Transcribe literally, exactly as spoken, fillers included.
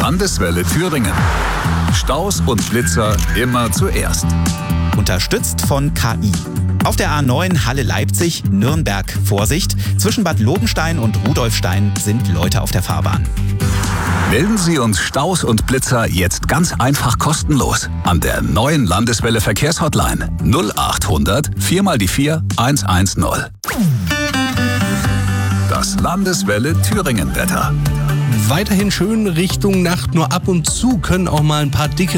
Landeswelle Thüringen. Staus und Blitzer immer zuerst. Unterstützt von K I. Auf der A neun Halle-Leipzig, Nürnberg, Vorsicht. Zwischen Bad Lobenstein und Rudolfstein sind Leute auf der Fahrbahn. Melden Sie uns Staus und Blitzer jetzt ganz einfach kostenlos an der neuen Landeswelle Verkehrshotline null achthundert vier mal die vier hundertzehn. Das Landeswelle Thüringen Wetter. Weiterhin schön Richtung Nacht, nur ab und zu können auch mal ein paar dicke